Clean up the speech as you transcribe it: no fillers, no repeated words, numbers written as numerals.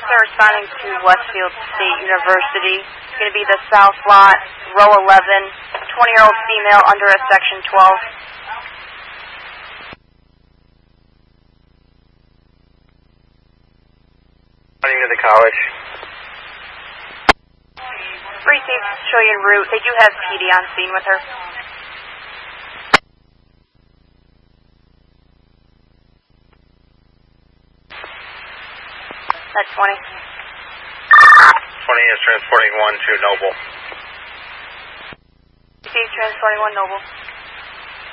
are responding to Westfield State University. It's going to be the south lot, row 11, 20-year-old female under a section 12. Running to the college. Received, show you en route. They do have PD on scene with her. That's 20. 20 is transporting 1 to Noble. Received, transporting 1 Noble.